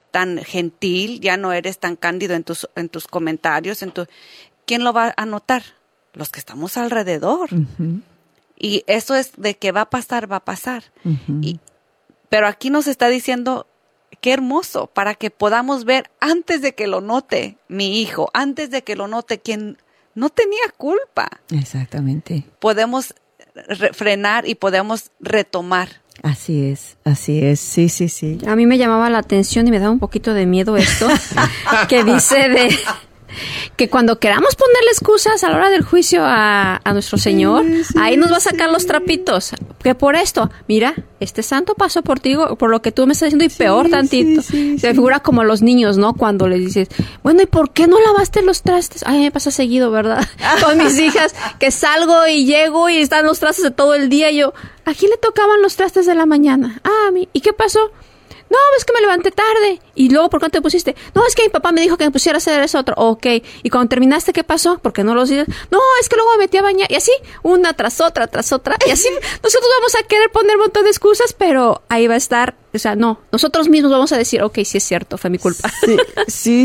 tan gentil, ya no eres tan cándido en tus comentarios, ¿quién lo va a notar? Los que estamos alrededor. Uh-huh. Y eso es de que va a pasar, va a pasar. Uh-huh. Pero aquí nos está diciendo, qué hermoso, para que podamos ver antes de que lo note mi hijo, antes de que lo note quien no tenía culpa. Exactamente. Podemos frenar y podemos retomar. Así es, sí. A mí me llamaba la atención y me daba un poquito de miedo esto, que dice que cuando queramos ponerle excusas a la hora del juicio a nuestro Señor, ahí nos va a sacar los trapitos, que por esto, mira, este santo pasó por ti, por lo que tú me estás diciendo, y peor tantito. Se figura como a los niños, ¿no? Cuando les dices, bueno, ¿y por qué no lavaste los trastes? Ay, me pasa seguido, ¿verdad? Con mis hijas, que salgo y llego y están los trastes de todo el día, y yo, ¿a quién le tocaban los trastes de la mañana? Ah, a mí. ¿Y qué pasó? No, es que me levanté tarde. ¿Y luego por qué no te pusiste? No, es que mi papá me dijo que me pusiera a hacer eso otro. Ok. ¿Y cuando terminaste qué pasó? ¿Por qué no lo dices? No, es que luego me metí a bañar. Y así, una tras otra. Y así, nosotros vamos a querer poner un montón de excusas, pero ahí va a estar, o sea, no. Nosotros mismos vamos a decir, ok, sí es cierto, fue mi culpa. Sí.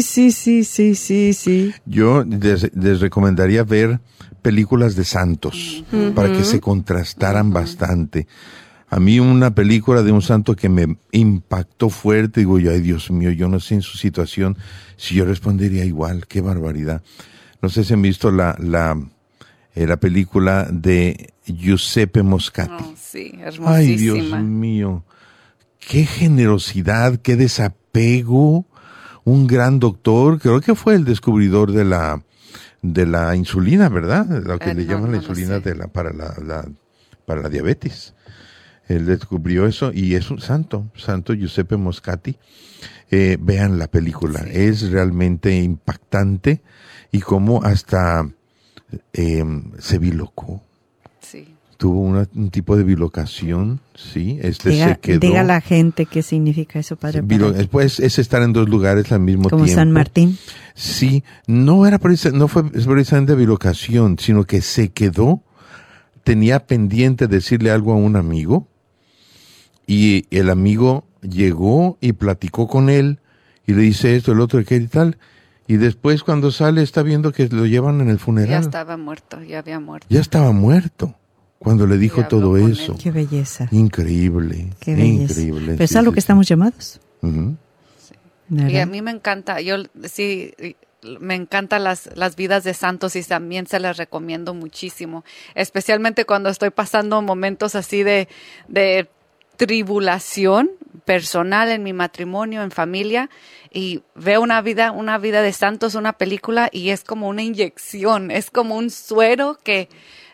Yo les recomendaría ver películas de santos, para que se contrastaran bastante. A mí una película de un santo que me impactó fuerte, digo yo, ay Dios mío, yo no sé en su situación si yo respondería igual, qué barbaridad. No sé si han visto la película de Giuseppe Moscati. Oh, sí, hermosísima. Ay Dios mío, qué generosidad, qué desapego, un gran doctor, creo que fue el descubridor de la insulina, ¿verdad? Lo que le llaman la insulina para la diabetes. Él descubrió eso y es un santo Giuseppe Moscati. Vean la película, es realmente impactante y cómo hasta se bilocó. Sí. Tuvo un tipo de bilocación, sí. Se quedó. Diga a la gente qué significa eso, padre. Pues es estar en dos lugares al mismo tiempo. Como San Martín. Sí, no fue precisamente bilocación, sino que se quedó, tenía pendiente decirle algo a un amigo. Y el amigo llegó y platicó con él y le dice esto, el otro, qué y tal. Y después cuando sale está viendo que lo llevan en el funeral. Ya estaba muerto, ya había muerto. Ya estaba muerto cuando le dijo todo eso. Qué belleza. Increíble. Qué belleza. Increíble. Pero es a lo que estamos llamados. Uh-huh. Sí. Y a mí me encanta, me encantan las vidas de santos y también se las recomiendo muchísimo. Especialmente cuando estoy pasando momentos así de tribulación personal en mi matrimonio, en familia, y veo una vida de santos, una película, y es como una inyección, es como un suero que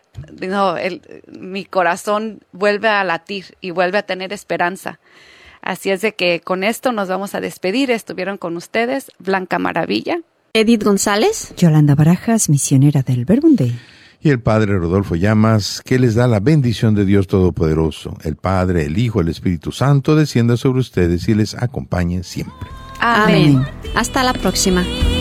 mi corazón vuelve a latir y vuelve a tener esperanza. Así es de que con esto nos vamos a despedir. Estuvieron con ustedes Blanca Maravilla, Edith González, Yolanda Barajas, misionera del Verbum Dei, y el Padre Rodolfo Llamas, que les da la bendición de Dios Todopoderoso, el Padre, el Hijo, el Espíritu Santo, descienda sobre ustedes y les acompañe siempre. Amén. Hasta la próxima.